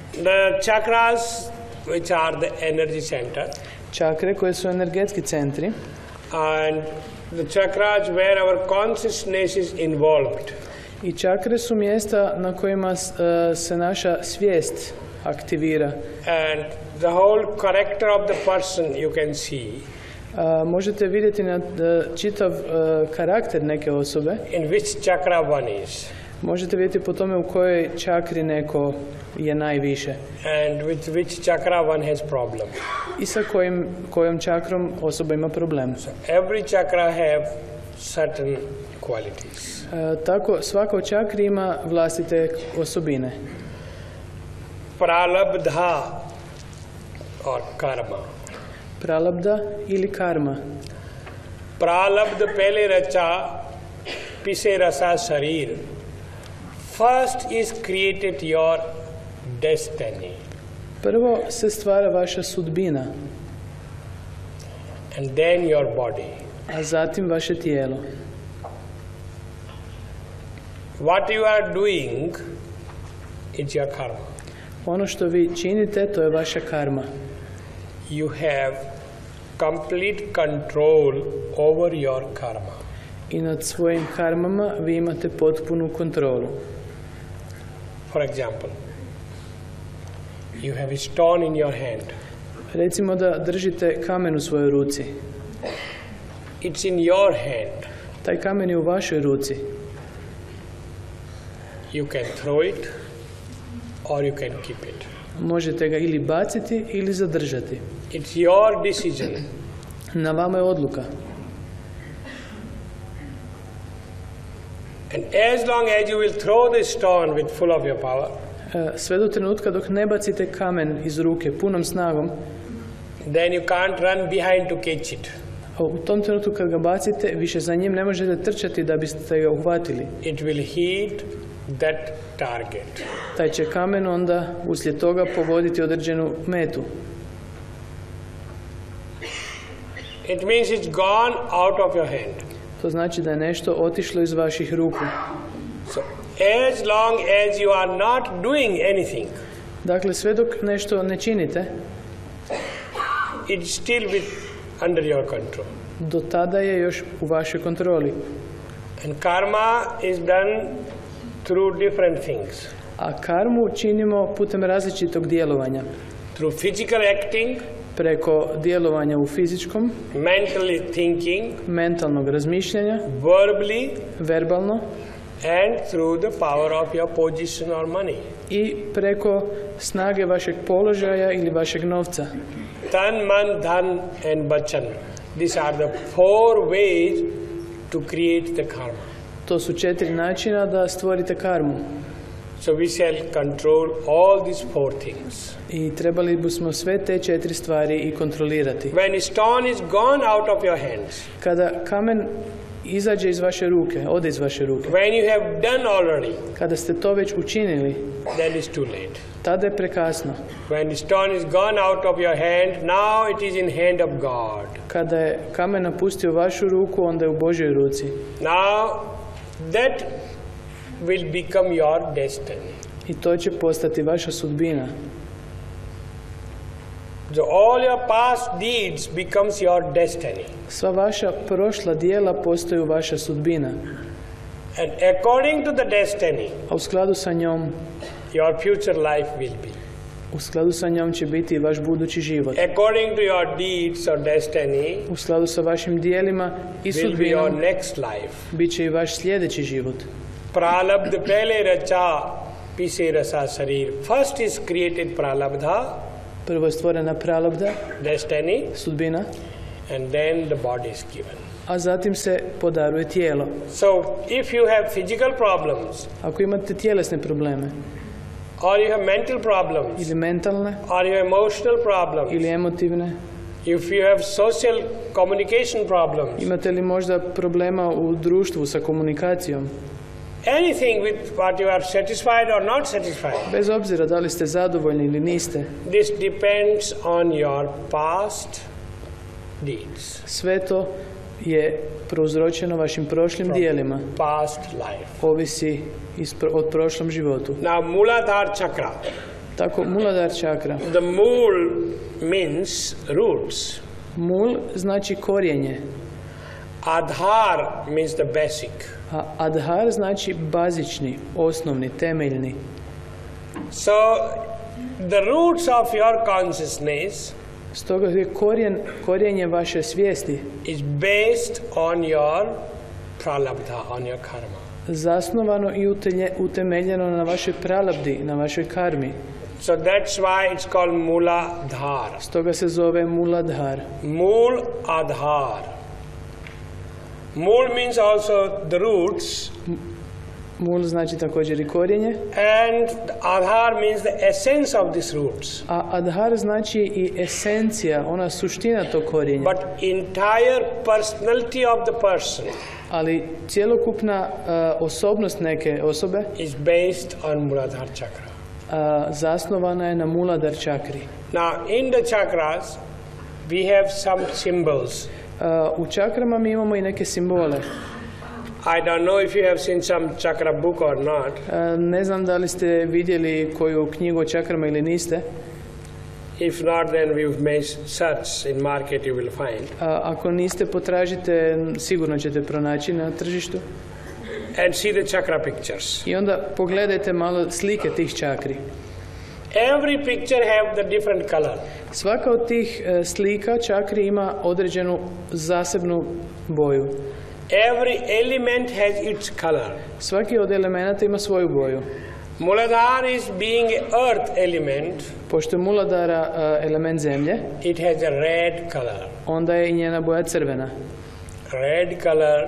The chakras, which are the energy center, Čakre koje su energetski centri and the chakras where our consciousness is involved. i čakre su mjesta na kojima se naša svijest aktivira. And the whole character of the person you can see Možete vidjeti na čitav karakter neke osobe. in which chakra one is. Možete vidjeti po tome u kojoj čakri neko je najviše And with which chakra one has problem. i sa kojom čakrom osoba ima problem. Every chakra have certain qualities. Tako svaka od čakri ima vlastite osobine. Pralabdha or karma. Pralabda ili karma. Pralabdha pele racha pise rasa sharir. First is created your destiny. Prvo se stvara vaša sudbina, And then your body. a zatim vaše tijelo. What you are doing is your karma. Ono što vi činite, to je vaša karma. You have complete control over your karma. I nad svojim karmama vi imate potpunu kontrolu. For example, you have a stone in your hand. Recimo da držite kamen u svojoj ruci. It's in your hand. Taj kamen je u vašoj ruci. You can throw it or you can keep it. Možete ga ili baciti ili zadržati. It's your decision. Na vama je odluka. And as long as you will throw the stone with full of your power, Sve do trenutka dok ne bacite kamen iz ruke punom snagom, then you can't run behind to catch it. a u tom trenutku kad ga bacite, više za njim ne možete trčati da biste ga uhvatili. It will hit that target. Taj će kamen onda uslijed toga pogoditi određenu metu. It means it's gone out of your hand. To znači da je nešto otišlo iz vaših ruku. So as long as you are not doing anything, Dakle, sve dok nešto ne činite, it's still under your control. do tada je još u vašoj kontroli. And karma is done through different things. A karmu činimo putem različitog djelovanja. Through physical acting, Preko djelovanja u fizičkom, mentally thinking, mentalnog razmišljanja, verbally, verbalno and through the power of your position or money. i preko snage vašeg položaja ili vašeg novca. Tan, man, dhan and bachan. These are the 4 ways to create the karma. To su 4 načina da stvorite karmu. So we shall control all these 4 things. I trebali bismo sve te 4 stvari i kontrolirati. When a stone is gone out of your hands, Kada kamen izađe iz vaše ruke, ode iz vaše ruke, when you have done already, kada ste to već učinili, then it's too late. tada je prekasno. When the stone is gone out of your hand, now it is in hand of God. Kada je kamen napustio vašu ruku, onda je u Božjoj ruci. Now that will become your destiny. I to će postati vaša sudbina. So all your past deeds becomes your destiny. Sva vaša prošla djela postaju vaša sudbina. And according to the destiny, A u skladu sa njom, your future life will be. u skladu sa njom će biti i vaš budući život. According to your deeds or destiny, U skladu sa vašim dijelima i will be your sudbinom next life. bit će i vaš sljedeći život. Pralabdha pele racha pise rasa sharir. First is created pralabdha, Prvo je stvorena pralabda, destiny, sudbina, and then the body is given. a zatim se podaruje tijelo. So if you have physical problems, Ako imate tjelesne probleme, or you have mental problems, ili mentalne, or you have emotional problems, ili emotivne, if you have social communication problems, imate li možda problema u društvu sa komunikacijom, anything with what you are satisfied or not satisfied, bez obzira da li ste zadovoljni ili niste, this depends on your past deeds, sve to je prouzročeno vašim prošlim dijelima, past life. ovisi od prošlom životu. Now Muladhara chakra, Tako Muladhara čakra. The mool means roots. Mul znači korijenje, Adhar means the basic. a Adhar znači bazični, osnovni, temeljni. So, the roots of your consciousness Stoga je korijenje vaše svijesti is based on your pralabdha, on your karma. zasnovano i utemeljeno na vašoj pralabdi, na vašoj karmi. So that's why it's called Muladhar. Stoga se zove Muladhar. Mool Adhar. Mool means also the roots, Mul znači također i korijenje, and Adhar means the essence of these roots. a Adhar znači i esencija, ona suština tog korijenja. But entire personality of the person Ali cjelokupna osobnost neke osobe is based on Muladhar chakra. zasnovana je na Muladhara čakri. Now, in the chakras, we have some symbols. U čakrama mi imamo i neke simbole. I don't know if you have seen some chakra book or not. Ne znam da li ste vidjeli koju knjigu o čakrama ili niste. If not, then we've made search in market, you will find. Ako niste, potražite, sigurno ćete pronaći na tržištu. And see the chakra pictures. I onda pogledajte malo slike tih čakri. Every picture have the different color. Svaka od tih slika čakri ima određenu zasebnu boju. Every element has its color. Svaki od elemenata ima svoju boju. Muladhara is being an earth element. Pošto je Muladhara element zemlje, It has a red color. onda je i njena boja crvena. Red color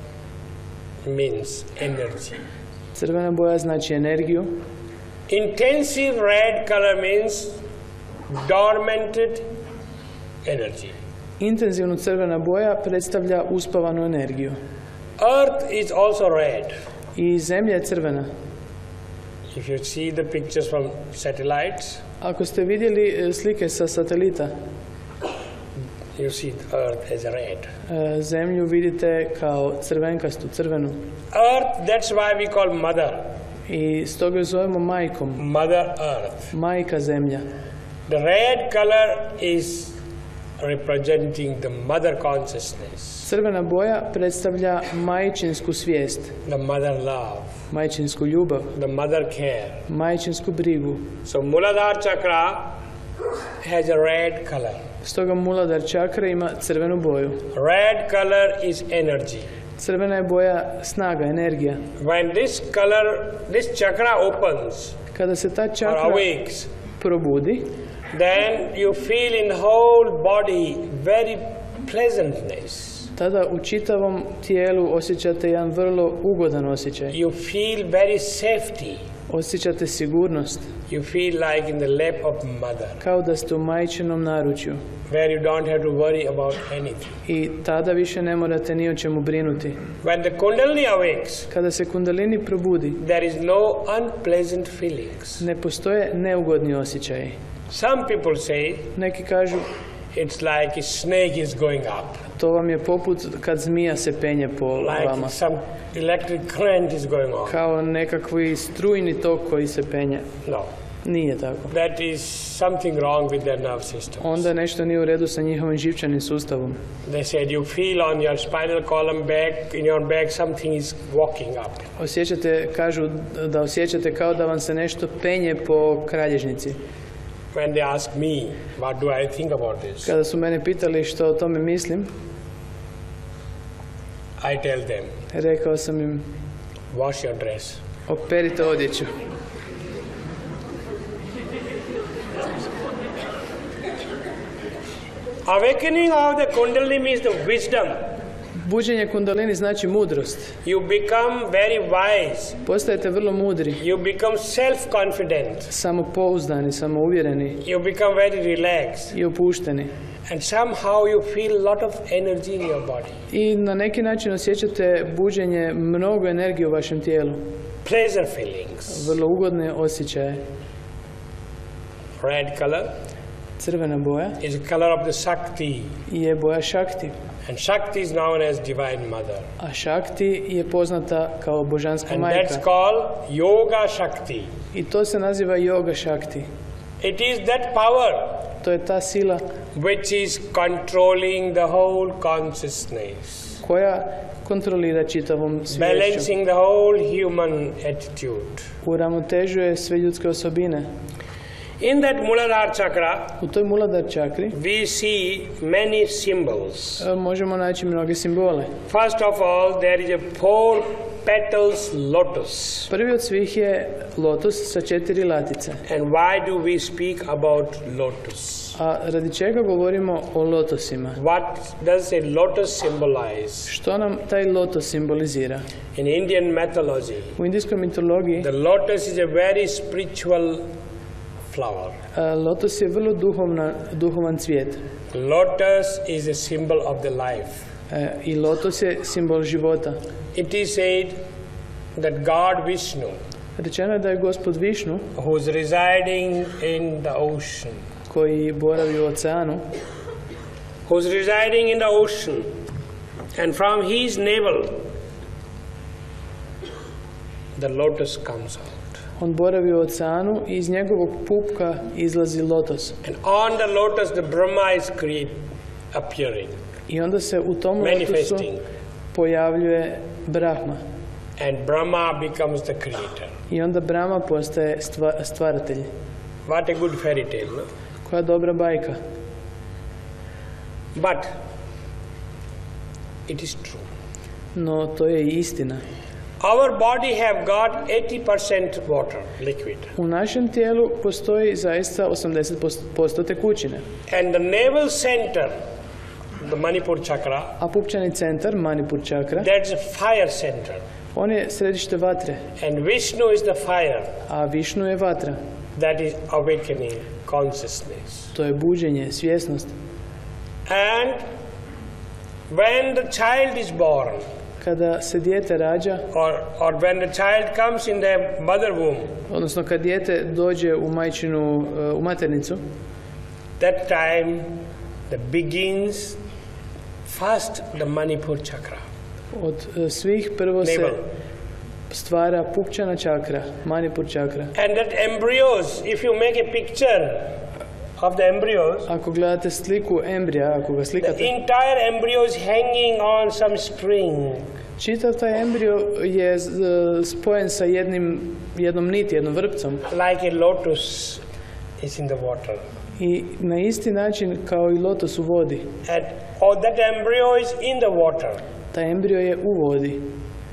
means energy. Crvena boja znači energiju. Intensive red color means dormanted energy. Intenzivno crvena boja predstavlja uspavanu energiju. Earth is also red. I zemlja je crvena. If you see the pictures from satellites, Ako ste vidjeli slike sa satelita, you see the earth as red. zemlju vidite kao crvenkastu, crvenu. Earth, that's why we call mother. I stoga ju zovemo majkom, Mother Earth. majka zemlja. The red color is representing the mother consciousness, Crvena boja predstavlja majčinsku svijest, the mother love, majčinsku ljubav, the mother care. majčinsku brigu. So Muladhara chakra has a red color. Stoga Muladhara čakra ima crvenu boju. Red color is energy. Crvena je boja snaga, energija. When this chakra opens Kada se ta or čakra awakes, probudi, then you feel in whole body very pleasantness. tada u čitavom tijelu osjećate jedan vrlo ugodan osjećaj. You feel very safety. Osjećate sigurnost, You feel like in the lap of mother, kao da ste u majčinom naručju. where you don't have to worry about anything. I tada više ne morate ni o čemu brinuti. When the Kundalini awakes, Kada se kundalini probudi, there is no unpleasant feelings. ne postoje neugodni osjećaji. Some people say Neki kažu, it's like a snake is going up, to vam je poput kad zmija se penje po vama. like some electric current is going on. Kao nekakvi strujni tok koji se penje. No, Nije tako. that is something wrong with their nerve system. Onda nešto nije u redu sa njihovim živčanim sustavom. They said you feel on your spinal column back, in your back, something is walking up. Kažu da osjećate kao da vam se nešto penje po kralježnici. When they ask me, what do I think about this? Kada su mene pitali što o tome mislim, I tell them, rekao sam im, wash your dress. operite odjeću. Awakening of the Kundalini means the wisdom. Buđenje kundalini znači mudrost. You become very wise. Postajete vrlo mudri, You become self-confident. samopouzdani, samouvjereni You become very relaxed. i opušteni. And somehow you feel a lot of energy in your body. I na neki način osjećate buđenje, mnogo energije u vašem tijelu. Pleasure feelings. Vrlo ugodne osjećaje. Red color crvena boja, is the color of the Shakti. je boja Shakti. And Shakti is known as Divine Mother. A Shakti je poznata kao božanska And that's majka. called Yoga Shakti. I to se naziva Yoga Shakti. It is that power To je ta sila which is controlling the whole consciousness, koja kontrolira čitavom sviješću. balancing the whole human attitude. Uravnotežuje sve ljudske osobine. In that Muladhara chakra, U toj Muladhara čakri we see many symbols. možemo naći mnoge simbole. First of all, there is a 4 petals lotus. Prvi od svih je lotos sa 4 latice. And why do we speak about lotus? A radi čega govorimo o lotosima? What does a lotus symbolize? Što nam taj lotos simbolizira? In Indian mythology, U indijskoj mitologiji the lotus is a very spiritual flower. lotos je vrlo duhovan cvijet. Lotus is a symbol of the life. I lotos je simbol života. It is said that God Vishnu, Rečeno je da je gospod Višnu, who is residing in the ocean, koji boravi u oceanu, who is residing in the ocean, and from his navel, the lotus comes out. on boravi u oceanu i iz njegovog pupka izlazi lotos. And on the lotus, the Brahma is appearing, I onda se u tom lotosu manifesting, pojavljuje Brahma. and Brahma becomes the creator. I onda Brahma postaje stvaratelj. What a good fairy tale, no? Koja dobra bajka. But it is true. No to je i istina. Our body have got 80% water, liquid. U našem tijelu postoji zaista 80% tekućine. And the navel center, the Manipur chakra, A pupčani centar, Manipur čakra, that's a fire center. on je središte vatre. And Vishnu is the fire A Višnu je vatra. that is awakening consciousness. To je buđenje, svjesnost. And when the child is born, Kada se dijete rađa, or when the child comes in the mother womb, odnosno kad dijete dođe u majčinu, u maternicu, that time the begins first the Manipur chakra. od svih prvo se Navel. stvara pupčana čakra, Manipur čakra. And that embryos, if you make a picture of the embryos, Ako gledate sliku embrija, ako ga the slikate, entire embryo is hanging on some string. čitav taj embrio je spojen sa jednom niti, jednom vrpcom. Like a lotus is in the water. I na isti način kao i lotos u vodi. And that embryo is in the water. Taj embrio je u vodi.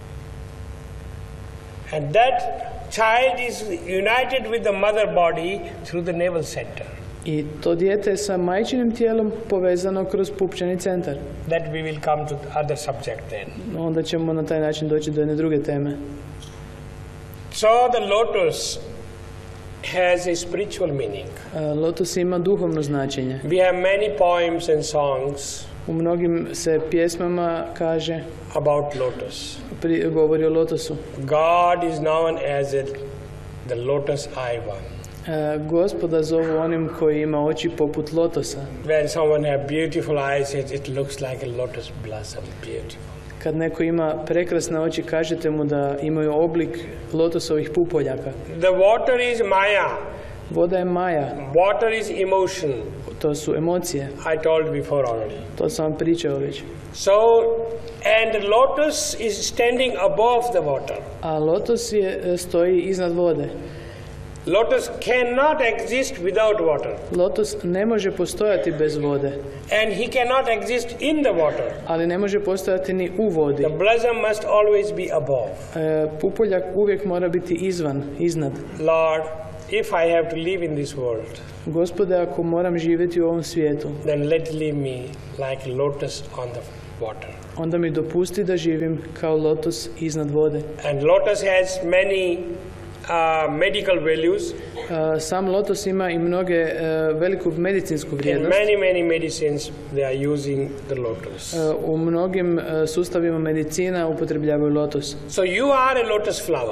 And that child is united with the mother body through the navel center. I to dijete je sa majčinim tijelom povezano kroz pupčani centar. That we will come to the other subject then. Onda ćemo na taj način doći do jedne druge teme. So the lotus has a spiritual meaning. Lotos ima duhovno značenje. We have many poems and songs U mnogim se pjesmama kaže, about lotus. govori o lotosu. God is known as the lotus eye one. Gospoda zovu onim koji ima oči poput lotosa. When someone have beautiful eyes, it looks like a lotus blossom, beautiful. Kad neko ima prekrasne oči, kažete mu da imaju oblik lotosovih pupoljaka. The water is Maya. Voda je maja, Water is emotion. to su emocije. I told before already. To sam vam pričao već. So, and the lotus is standing above the water. A lotos stoji iznad vode. Lotus cannot exist without water. Lotos ne može postojati bez vode, And he cannot exist in the water. ali ne može postojati ni u vodi. The blossom must always be above. Pupoljak uvijek mora biti iznad. Lord, if I have to live in this world, Gospode, ako moram živjeti u ovom svijetu, then let leave me like lotus on the water. onda mi dopusti da živim kao lotos iznad vode. And lotus has many medical values. Sam lotos ima i mnoge veliku medicinsku In vrijednost. many medicines they are using the lotus. U mnogim sustavima medicina upotrebljavaju lotos. So you are a lotus flower.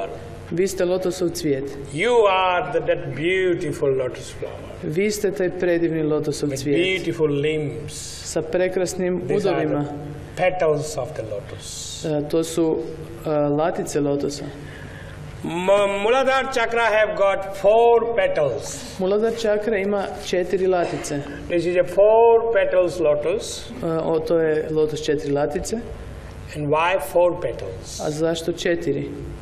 Vi ste lotosov cvijet. You are that beautiful lotus flower Vi ste taj predivni lotosov with cvijet beautiful limbs. sa prekrasnim These are udovima. the petals of the lotus. To su latice lotosa. Muladhara chakra have got 4 petals. Muladhara čakra ima 4 latice. This is a 4 petals lotus. To je lotos 4 latice. And why 4 petals? A zašto 4?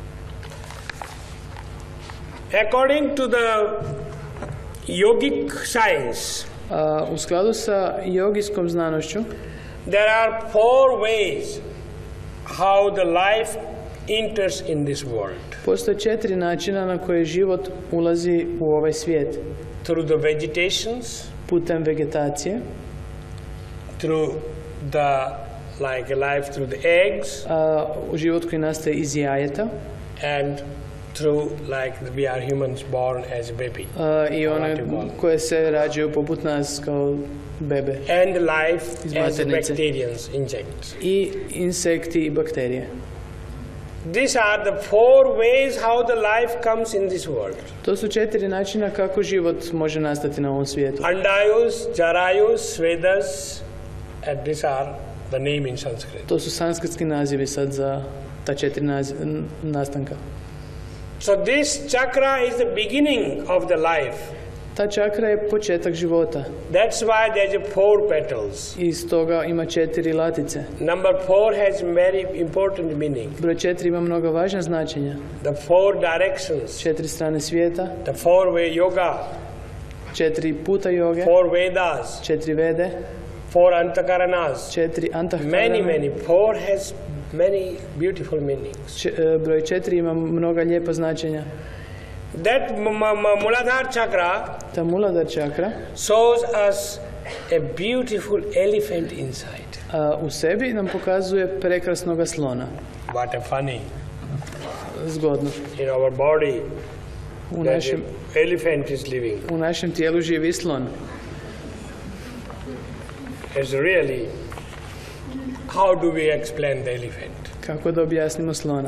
According to the yogic science, U skladu sa jogijskom znanošću, there are 4 ways how the life enters in this world. postoje 4 načina na koje život ulazi u ovaj svijet. Through the vegetations, Putem vegetacije, through the like life through the eggs, u život koji nastaje iz jajeta and through like we are humans born as baby. i one koje se rađaju poput nas kao bebe. And life Iz as maternice. bacterians inject. I insekti i bakterije. These are the 4 ways how the life comes in this world. To su 4 načina kako život može nastati na ovom svijetu. Andayus, Jarayus, Svedas, and these are the name in Sanskrit. To su sanskritski nazivi sad za ta 4 nastanka. So this chakra is the beginning of the life. Ta čakra je početak života That's why there's a 4 petals. i stoga ima 4 latice. Number 4 has very important meaning. Broj 4 ima mnogo važna značenja. The 4 directions, 4 strane svijeta, the 4 way yoga, 4 puta joge, 4 Vedas, 4 vede, 4 Antakaranas. 4 antahkarana. Many. 4 has many beautiful meanings. Broj 4 ima mnoga lijepa značenja. That Muladhara chakra Ta Muladhara čakra shows us a beautiful elephant inside. u sebi nam pokazuje prekrasnoga slona. What a funny Zgodno. in our body U that našem, an elephant is living. u našem tijelu živi slon. It's really, how do we explain the elephant? Kako da objasnimo slona?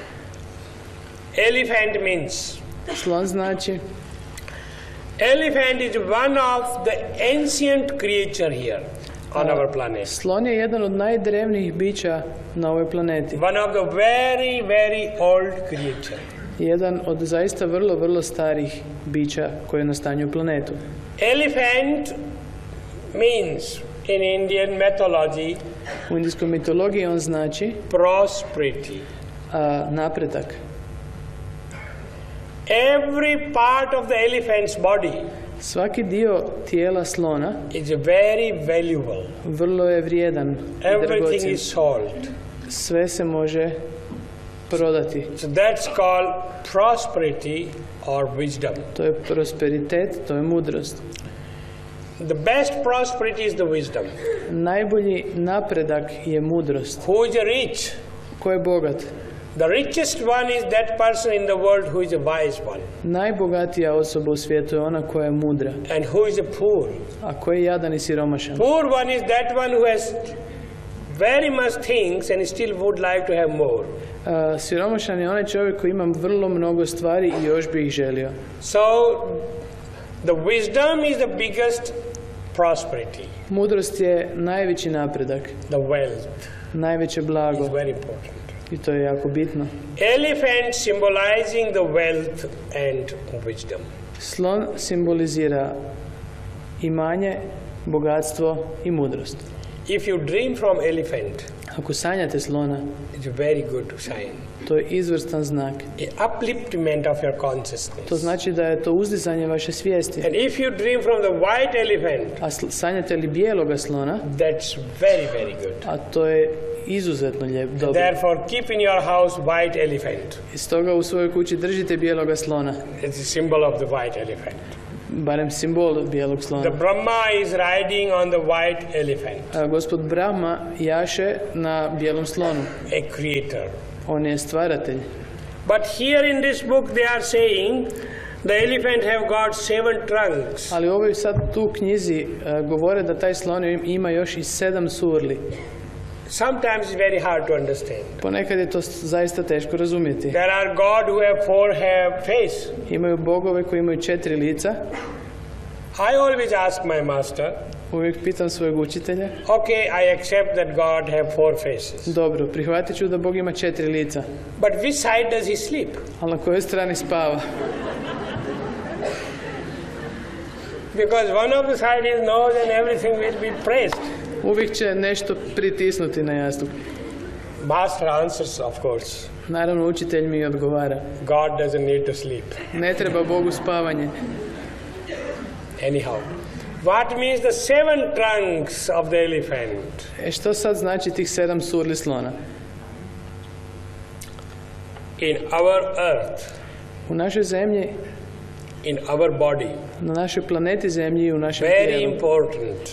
Elephant means, Slon znači, elephant is one of the ancient creature here on our planet. slon je jedan od najdrevnijih bića na ovoj planeti. One of the very old creature. Jedan od zaista vrlo starih bića koje nastanjuju planetu. Elephant means in Indian mythology U indijskoj mitologiji on znači prosperity. napredak. Every part of the elephant's body Svaki dio tijela slona is very valuable. vrlo je vrijedan i Everything dragocjen. is sold. Sve se može prodati. So that's called prosperity or wisdom. To je prosperitet, to je mudrost. The best prosperity is the wisdom. Najbolji napredak je mudrost. Who is rich? Ko je bogat? The richest one is that person in the world who is a wise one. Najbogatija osoba u svijetu je ona koja je mudra. And who is poor? A ko je jadan i siromašan? Poor one is that one who has very much things and still would like to have more. Siromašan je onaj čovjek koji ima vrlo mnogo stvari i još bi ih želio. So the wisdom is the biggest prosperity. Mudrost je najveći napredak, The wealth najveće blago is very important. i to je jako bitno. Elephant symbolizing the wealth and wisdom. Slon simbolizira imanje, bogatstvo i mudrost. If you dream from elephant, Ako sanjate slona, it's a very good sign. to je izvrstan znak. A upliftment of your consciousness. To znači da je to uzdizanje vaše svijesti. And if you dream from the white elephant, A sanjate li bijeloga slona, that's very good. a to je izuzetno dobro. Therefore, keep in your house white elephant. I stoga u svojoj kući držite bijeloga slona, It's a symbol of the white elephant. barem simbol bijelog slona. The Brahma is riding on the white elephant, Gospod Brahma jaše na bijelom slonu. a creator. On je stvaratelj. But here in this book they are saying the elephant have got 7 trunks. Ali u ovoj sad tu knjizi govore da taj slon ima još i 7 surli. Sometimes it's very hard to understand. Ponekad je to zaista teško razumjeti. There are God who have four face. Imaju bogove koji imaju 4 lica. I always ask my master, Uvijek pitam svojeg učitelja. okay, I accept that God have four faces. Dobro, prihvatit ću da Bog ima 4 lica. But which side does he sleep? Ali na kojoj strani spava? Because one of the side is nose and everything will be pressed. Uvijek će nešto pritisnuti na jastuk. Master answers, of course, Naravno, učitelj mi odgovara. God doesn't need to sleep. Ne treba Bogu spavanje. Anyhow, what means the 7 trunks of the elephant? Što sad znači tih 7 surli slona? In our earth, U našoj zemlji, in our body, na našoj planeti zemlji i u našem very tijelu important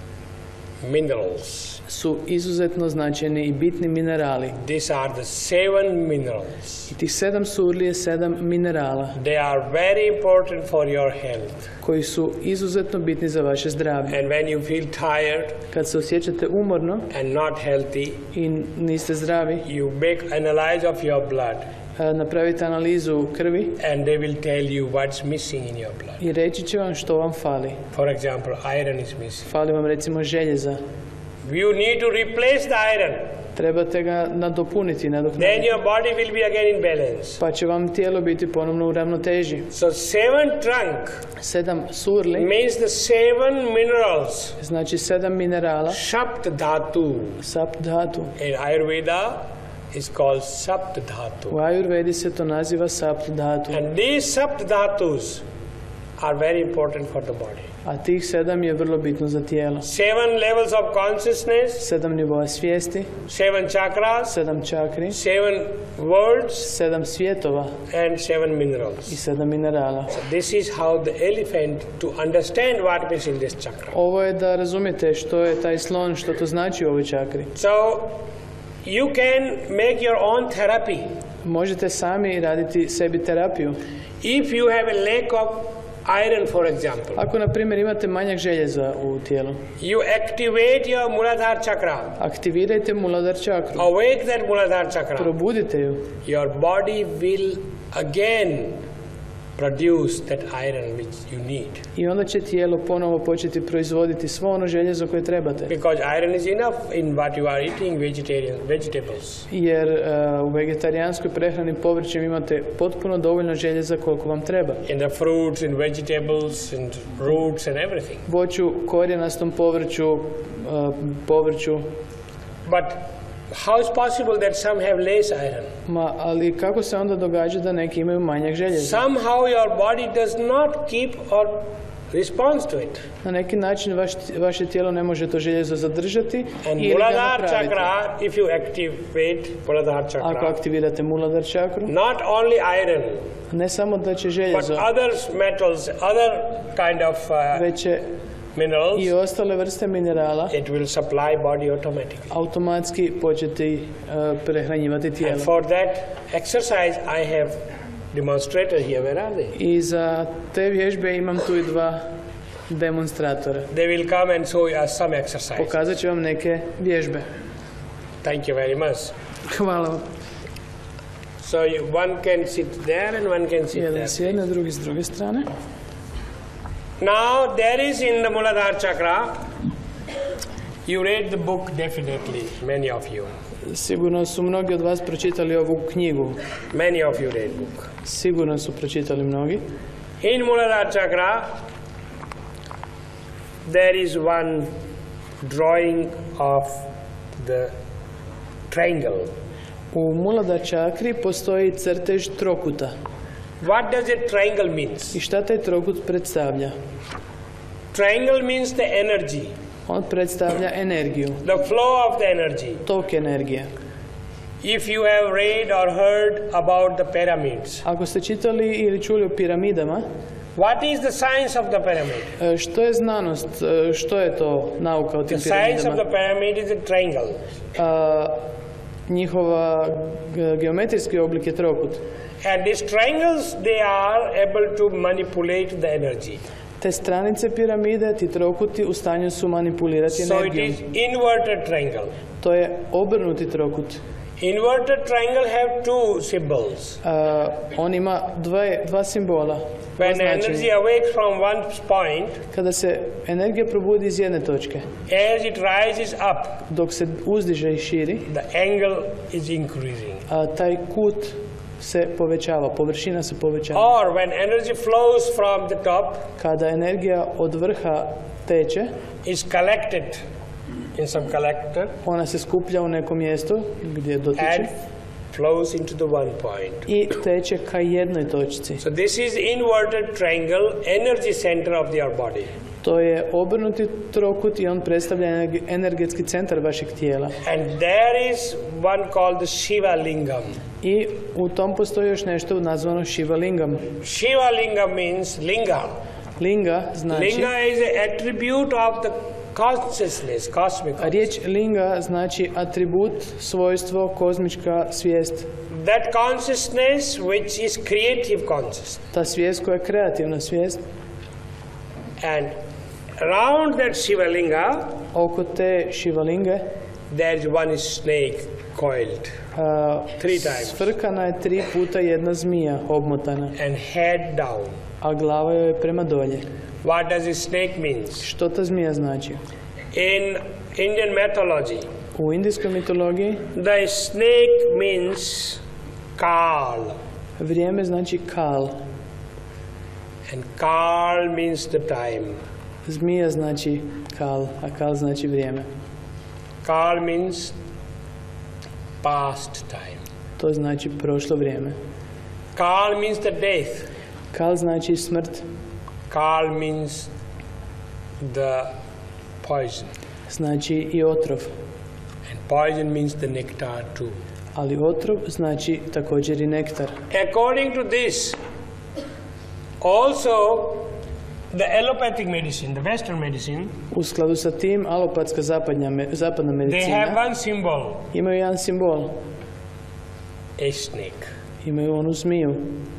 minerals. su izuzetno značajni i bitni minerali. These are the 7 minerals. I tih 7 surli je 7 minerala They are very important for your health. koji su izuzetno bitni za vaše zdravlje. And when you feel tired Kad se osjećate umorno and not healthy, i niste zdravi, you make analyze of your blood napravite analizu krvi and they will tell you what's missing in your blood. i reći će vam što vam fali. For example, iron is missing. Fali vam recimo željeza. You need to replace the iron. Trebate ga nadopuniti, Then nadoknaditi. your body will be again in balance. Pa će vam tijelo biti ponovno u ravnoteži. So 7 trunk 7 surli means the 7 minerals. znači 7 minerala. Sapt dhatu. Sapt dhatu. In Ayurveda is called Sapt dhatu. U Ajurvedi se to naziva sapt dhatu. And these Sapt dhatus are very important for the body. A tih 7 je vrlo bitno za tijelo. 7 levels of consciousness, 7 nivoa svijesti, 7 chakras, 7 čakri, 7 worlds, 7 svjetova and 7 i minerals. 7 minerala. This is how the elephant, to understand what is in this chakra. Ovo je da razumijete što je taj slon, što to znači u ovoj čakri. So you can make your own therapy. Možete sami raditi sebi terapiju. If you have a lack of iron, for example, Ako, na primjer, imate manjak željeza u tijelu, you activate your Muladhara chakra, aktivirajte Muladhara čakru, awake that Muladhara chakra. probudite ju Your body will again produce that iron which you need. i onda će tijelo ponovo početi proizvoditi svo ono željezo koje trebate. Because iron is enough in what you are eating, vegetables. Jer u vegetarijanskoj prehrani povrćem imate potpuno dovoljno željeza koliko vam treba. In the fruits, in vegetables, in roots and everything. Voću, korijenastom povrću, povrću. But how is possible that some have less iron? Ali kako se onda događa da neki imaju manjak željeza? Somehow your body does not keep or responds to it. Na neki način vaše tijelo ne može to željezo zadržati And ili ga Muladhara napraviti. chakra, if you activate Muladhara Ako chakra, aktivirate Muladhara čakru, not only iron, ne samo da će but željezo, other metals, other kind of već će minerals, i ostale vrste minerala it will supply body automatically. automatski početi prehranjivati And tijelo. for that exercise, I have demonstrator here. Where are they? I za te vježbe imam tu i 2 demonstratora. They will come and show us some exercise. Pokazat ću vam neke vježbe. Thank you very much. Hvala vam. So one can sit there and one can sit Jedan there. s jedne, drugi s druge strane. Now there is in the Muladhara chakra, you read the book definitely, many of you. Sigurno su mnogi od vas pročitali ovu knjigu. Many of you read book. Sigurno su pročitali mnogi. In Muladhara chakra, there is one drawing of the triangle. U Muladhara čakri postoji crtež trokuta. What does a triangle means? I šta taj trokut predstavlja? Triangle means the energy, On predstavlja energiju, the flow of the energy. tok energije. If you have read or heard about the pyramids, Ako ste čitali ili čuli o piramidama, what is the science of the pyramid? što je znanost, što je to nauka o tim The science of piramidama? the pyramid is a triangle. Njihova geometrijski oblik je trokut. And these triangles, they are able to manipulate the energy. Te stranice piramide, ti trokuti, u stanju su manipulirati So it energijom. is inverted triangle. To je obrnuti trokut. Inverted triangle have two symbols. On ima dva simbola. dva When značenja. energy awakes from one point, Kada se energija probudi iz jedne točke, as it rises up, dok se uzdiže i širi, the angle is increasing. taj kut se povećava, površina se povećava. Or when energy flows from the top, Kada energija od vrha teče, is collected in some collector ona se skuplja u nekom mjestu gdje dotiče and flows into the one point. i teče ka jednoj točci. So this is inverted triangle, energy center of your body. To je obrnuti trokut i on predstavlja energetski centar vašeg tijela. And there is one called the Shiva Lingam. I u tom postoji još nešto nazvano Shiva Lingam. Shiva Lingam means linga. Linga znači, Linga is an attribute of the consciousness, cosmic. a riječ linga znači atribut, svojstvo, kozmička svijest. That consciousness which is creative consciousness. Ta svijest koja je kreativna svijest. And around that Shiva Linga, Oko te Shivalinge there is one snake coiled three times svrkana je 3 puta jedna zmija obmotana, and head down. a glava joj je prema dolje. What does a snake means? Što ta zmija znači? In Indian mythology, U indijskoj mitologiji the snake means Kal. vrijeme znači kal. And Kal means the time. Zmija znači kal, a kal znači vrijeme. Kal means past time. To znači prošlo vrijeme. Kal means the death. Kal znači smrt. Kal means the poison. Znači i otrov. And poison means the nectar too. Ali otrov znači također i nektar. According to this, also the allopathic medicine, the Western medicine, U skladu sa tim, alopatska zapadna they have medicina one symbol, imaju jedan simbol. a snake. Imaju onu zmiju.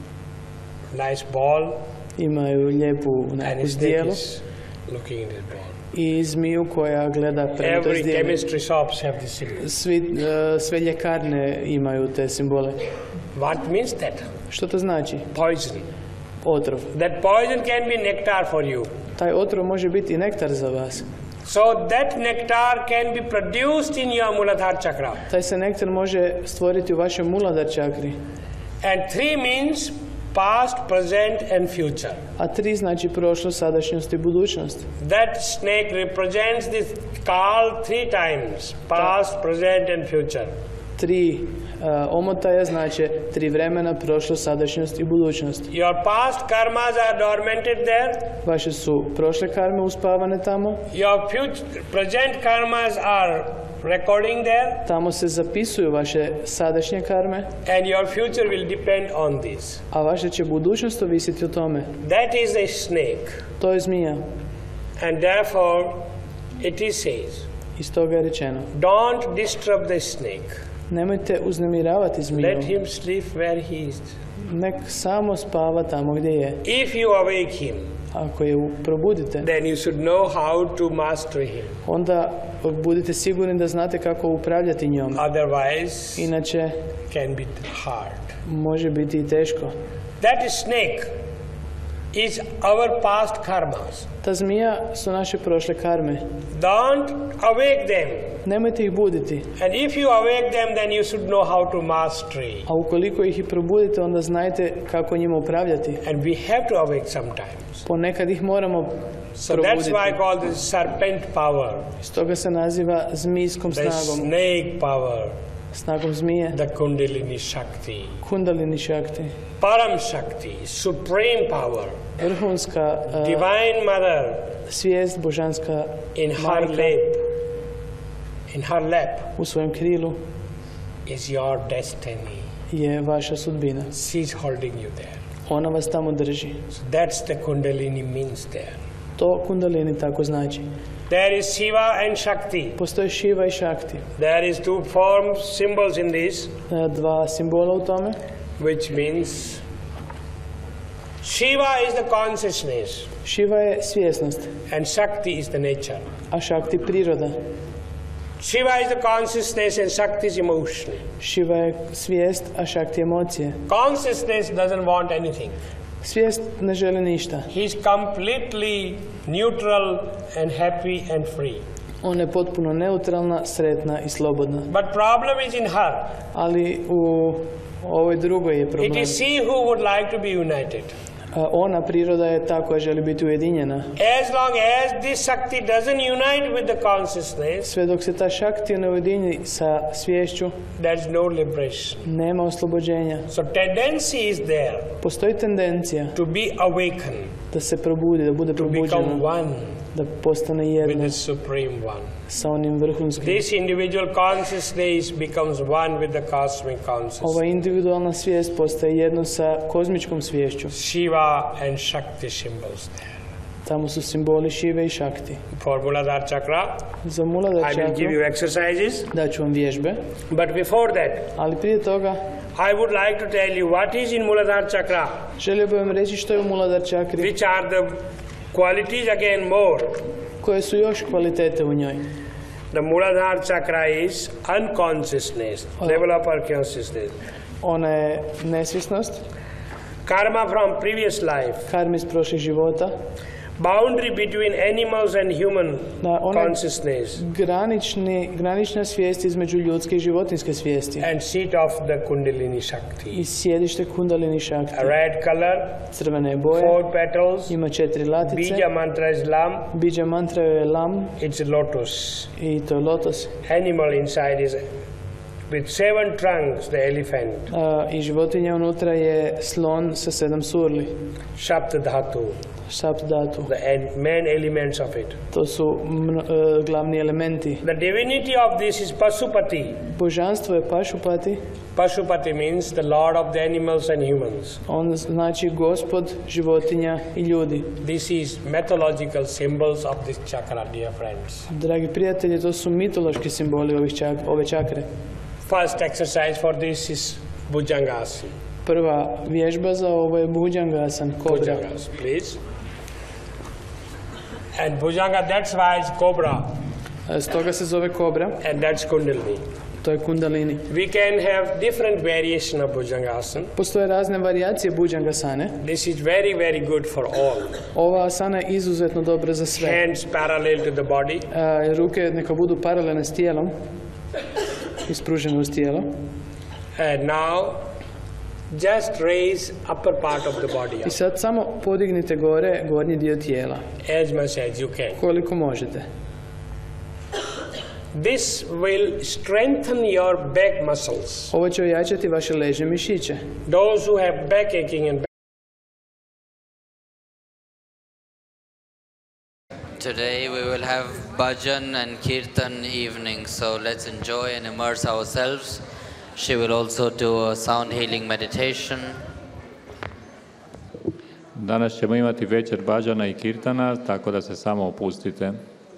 Nice ball, Imaju lijepu and neku a snake zdjelu is looking in this ball. i zmiju koja gleda prema toj Every zdjeli. chemistry shops have this symbol. Sve ljekarne imaju te simbole. What means that? Što to znači? Poison. Otrov. That poison can be nectar for you. Taj otrov može biti i nektar za vas. So that nectar can be produced in your Muladhara chakra. Taj se nektar može stvoriti u vašem Muladhara čakri. And 3 means past, present and future. A 3 znači prošlo, sadašnjost i budućnost. That snake represents this Kal 3 times, past, present and future. 3 omotaja znači 3 vremena, prošlo, sadašnjost i budućnost. Your past karmas are dormanted there. Vaše su prošle karme uspavane tamo. Your present karmas are recording there. Tamo se zapisuju vaše sadašnje karme, And your future will depend on this. a vaša će budućnost ovisiti o tome. That is a snake. To je zmija. And therefore, it is says, Iz toga je rečeno. don't disturb the snake. Nemojte uznemiravati zmiju. Let him sleep where he is. Nek samo spava tamo gdje je. If you awake him, Ako je probudite, then you should know how to master him. onda budite sigurni da znate kako upravljati njom. Otherwise, Inače, can be hard. može biti i teško. That snake is our past karmas. Ta zmija su naše prošle karme. Don't awake them. Nemojte ih buditi. And if you awake them, then you should know how to master. A ukoliko ih i probudite, onda znajte kako njima upravljati. And we have to awake sometimes. Ponekad ih moramo So that's probuditi. why I call this serpent power, Stoga se naziva zmijskom the snagom. snake power, Snagom zmije, the Kundalini Shakti, kundalini šakti, Param Shakti, supreme power, vrhunska Divine Mother svijest, božanska in her majka lap. In her lap u svojem krilu is your destiny. je vaša sudbina. She's holding you there. Ona vas tamo drži. So that's the Kundalini means there. To kundalini tako znači. There is Shiva and Shakti. Postoje Shiva i Shakti. There is 2 form symbols in this, 2 simbola u tome. which means Shiva is the consciousness Šiva je svjesnost, and Shakti is the nature. a Šakti priroda. Shiva is the consciousness and Shakti is emotion. Šiva je svijest, a Šakti emocije. Consciousness doesn't want anything. Svijest ne želi ništa. He's completely neutral and happy and free. Ona je potpuno neutralna, sretna i slobodna. But problem is in her. Ali u ovoj drugoj je It problem. is she who would like to be united. Ona priroda je ta koja želi biti ujedinjena. As long as this Shakti doesn't unite with the consciousness, Sve dok se ta Šakti ne ujedini sa sviješću, there's no liberation. nema oslobođenja. So tendency is there Postoji tendencija to be awakened, da se probudi, da bude to become probuđena, one da postane with jedna the Supreme One. sa onim vrhunskim. This individual consciousness becomes one with the cosmic consciousness. Ova individualna svijest postaje jedno sa kozmičkom sviješću. Shiva and Shakti symbols there. Tamo su simboli Šive i Šakti. For Muladhara Chakra, Za Muladhara I will give čakru you exercises. daću vam vježbe, But before that, ali prije toga I would like to tell you what is in Muladhara Chakra, želio bih vam reći što je u Muladhara čakri, which are the qualities again more. koje su još kvalitete u njoj. The Muladhara Chakra is unconsciousness, level of our consciousness. Ona je nesvjesnost, Karma from previous life, karma iz prošlih života, boundary between animals and human da ona consciousness, granična svijest između ljudske i životinjske svijesti and seat of the Kundalini Shakti. i sjedište Kundalini Šakti. A red color, Crvene boje, 4 petals, ima 4 latice, Bija mantra is Lam, Bija mantra je lam it's lotus. i to je lotos. Animal inside is with 7 trunks, the elephant. I životinja unutra je slon sa 7 surli, Shapt Dhatu, Sapdatu. the main elements of it. To su glavni elementi. The divinity of this is Pasupati. Božanstvo je Pašupati, Pasupati means the lord of the animals and humans. on znači gospod životinja i ljudi. This is mythological symbols of this chakra, dear friends. Dragi prijatelji, to su mitološki simboli ove čakre. First exercise for this is Bhujangasana. Prva vježba za ovo je Bhujangasan, kobra. Bhujangasana, please. And Bhujanga, that's why it's cobra, Stoga se zove kobra, and that's Kundalini. to je Kundalini. We can have different variation of Bhujangasana. Postoje razne varijacije Bhujangasane. This is very, very good for all. Ova asana je izuzetno dobra za sve. Hands parallel to the body. Ruke neka budu paralelne s tijelom, ispružene uz tijelo. And now, just raise upper part of the body I sad samo podignite gore gornji dio tijela, as much as you can. koliko možete. This will strengthen your back muscles. Ovo će ojačati vaše ležne mišiće. Those who have back aching and Today we will have bhajan and kirtan evening, so let's enjoy and immerse ourselves. She will also do a sound healing meditation. Danas ćemo imati večer bhađana i kirtana, tako da se samo opustite.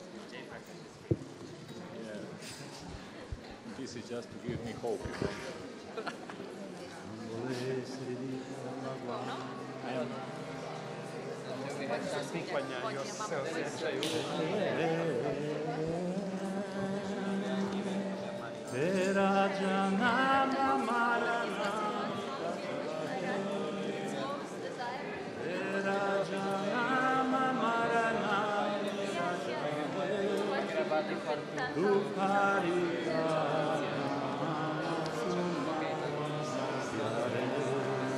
This is just to give me hope. Upari